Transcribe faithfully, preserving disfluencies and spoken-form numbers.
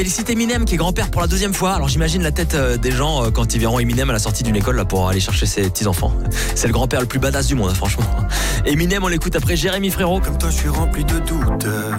Félicite Eminem qui est grand-père pour la deuxième fois. Alors j'imagine la tête euh, des gens euh, quand ils verront Eminem à la sortie d'une école là, pour aller chercher ses petits-enfants. C'est le grand-père le plus badass du monde, hein, franchement. Eminem, on l'écoute après Jérémy Frérot. Comme toi, je suis rempli de doutes.